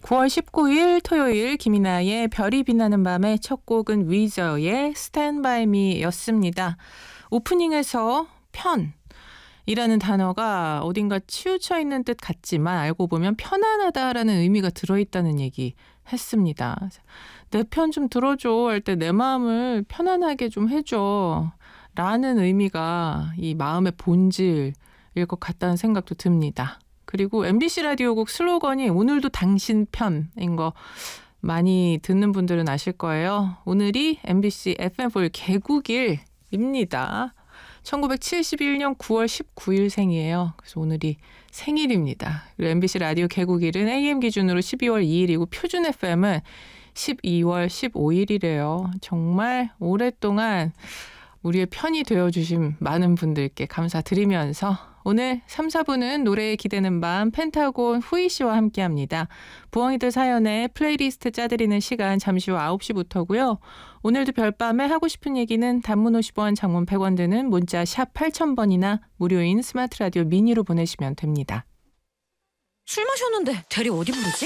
9월 19일 토요일 김이나의 별이 빛나는 밤의 첫 곡은 위저의 Stand By Me였습니다. 오프닝에서 편이라는 단어가 어딘가 치우쳐 있는 듯 같지만 알고 보면 편안하다라는 의미가 들어있다는 얘기 했습니다. 내 편 좀 들어줘 할 때 내 마음을 편안하게 좀 해줘 라는 의미가 이 마음의 본질일 것 같다는 생각도 듭니다. 그리고 MBC 라디오국 슬로건이 오늘도 당신 편인 거 많이 듣는 분들은 아실 거예요. 오늘이 MBC FM4 개국일입니다. 1971년 9월 19일 생이에요. 그래서 오늘이 생일입니다. 그리고 MBC 라디오 개국일은 AM 기준으로 12월 2일이고 표준 FM은 12월 15일이래요. 정말 오랫동안 우리의 편이 되어주신 많은 분들께 감사드리면서 오늘 3, 4부는 노래에 기대는 밤 펜타곤 후이 씨와 함께합니다. 부엉이들 사연에 플레이리스트 짜드리는 시간 잠시 후 9시부터고요. 오늘도 별밤에 하고 싶은 얘기는 단문 50원, 장문 100원 드는 문자 샵 8000번이나 무료인 스마트 라디오 미니로 보내시면 됩니다. 술 마셨는데 대리 어디 부르지?